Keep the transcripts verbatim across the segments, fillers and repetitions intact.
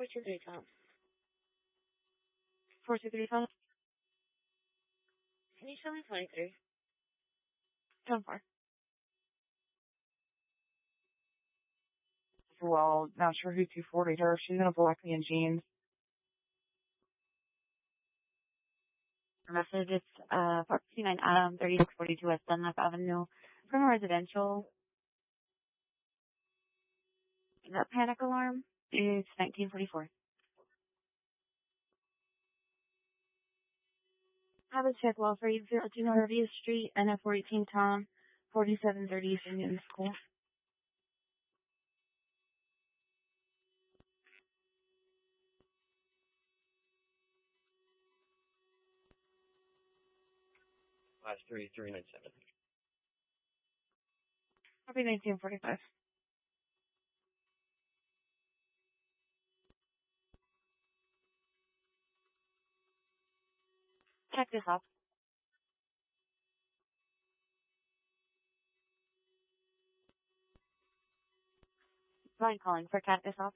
four two three, Tom. four two three, Tom. Can you show me twenty-three? ten four. Well, not sure who two forty her. She's in a black and jeans. Message, it's uh, four fifty-nine Adam, thirty-six forty-two West Dunlap Avenue, from a residential. The panic alarm is nineteen forty-four. Have a check wall for eight zero two Northview Street, N F four eighteen Tom, forty-seven thirty East Union School. Last three, three nine seven. Copy nineteen forty-five. Check this off. Line calling for Cactus off.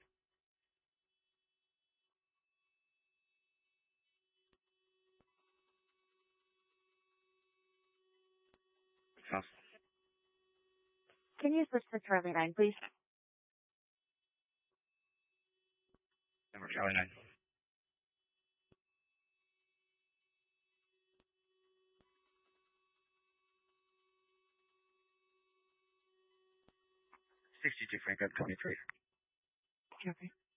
Tough. Can you switch to Charlie nine, please? Number Charlie nine. Sixty-two Franklin twenty-three. Okay.